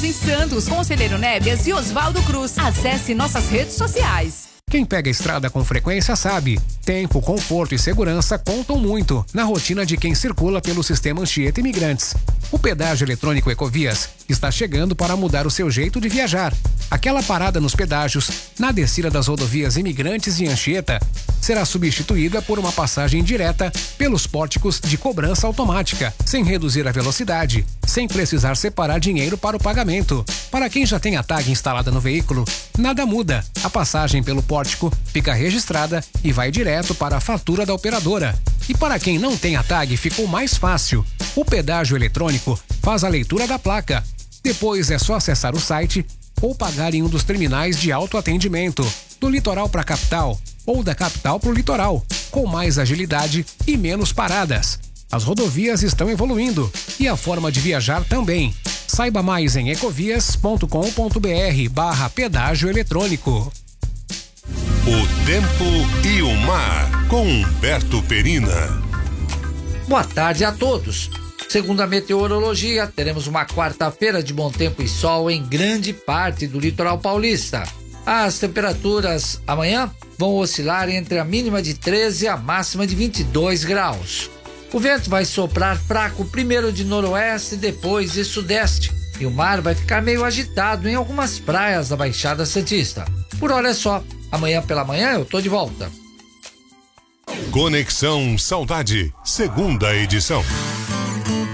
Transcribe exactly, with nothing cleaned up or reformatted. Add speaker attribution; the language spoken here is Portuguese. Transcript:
Speaker 1: em Santos, Conselheiro Nébias e Oswaldo Cruz. Acesse nossas redes sociais.
Speaker 2: Quem pega a estrada com frequência sabe, tempo, conforto e segurança contam muito na rotina de quem circula pelo sistema Anchieta Imigrantes. O pedágio eletrônico Ecovias está chegando para mudar o seu jeito de viajar. Aquela parada nos pedágios, na descida das rodovias Imigrantes e Anchieta, será substituída por uma passagem direta pelos pórticos de cobrança automática, sem reduzir a velocidade, sem precisar separar dinheiro para o pagamento. Para quem já tem a tag instalada no veículo, nada muda. A passagem pelo pórtico fica registrada e vai direto para a fatura da operadora. E para quem não tem a tag, ficou mais fácil. O pedágio eletrônico faz a leitura da placa. Depois é só acessar o site ou pagar em um dos terminais de autoatendimento, do litoral para a capital ou da capital para o litoral, com mais agilidade e menos paradas. As rodovias estão evoluindo e a forma de viajar também. Saiba mais em ecovias ponto com ponto br barra pedágio eletrônico.
Speaker 3: O tempo e o mar, com Humberto Perina.
Speaker 4: Boa tarde a todos. Segundo a meteorologia, teremos uma quarta-feira de bom tempo e sol em grande parte do litoral paulista. As temperaturas amanhã vão oscilar entre a mínima de treze e a máxima de vinte e dois graus. O vento vai soprar fraco primeiro de noroeste e depois de sudeste. E o mar vai ficar meio agitado em algumas praias da Baixada Santista. Por hora é só. Amanhã pela manhã eu tô de volta.
Speaker 3: Conexão Saudade, segunda edição.